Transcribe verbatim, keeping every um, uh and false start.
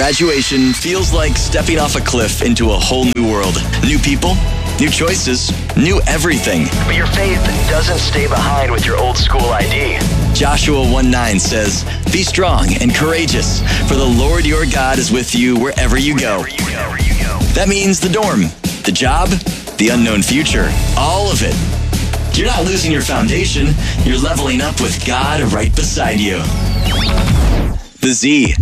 Graduation feels like stepping off a cliff into a whole new world. New people, new choices, new everything. But your faith doesn't stay behind with your old school I D. Joshua one nine says, "Be strong and courageous, for the Lord your God is with you wherever you go." That means the dorm, the job, the unknown future, all of it. You're not losing your foundation, you're leveling up with God right beside you. The Z.